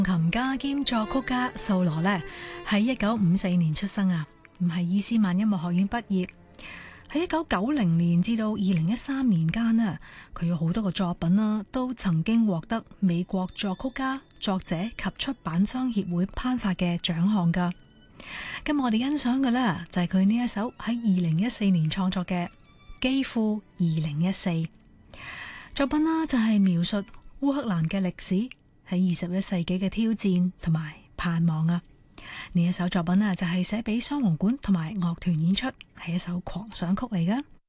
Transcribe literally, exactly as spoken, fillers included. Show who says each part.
Speaker 1: 琴家兼作曲家素羅呢，喺一九五四年出生啊，唔係伊斯曼音樂學院畢業。喺一九九零年至到二零一三年間呢，佢有好多個作品啦，都曾經獲得美國作曲家、作者及出版商協會頒發嘅獎項噶。今日我哋欣賞嘅呢，就係佢呢一首喺二零一四年創作嘅《基輔二零一四》作品啦，就係描述烏克蘭嘅歷史喺二十一世紀嘅挑戰同埋盼望啊！呢一首作品啊，就係寫俾雙簧管同埋樂團演出，係一首狂想曲嚟㗎。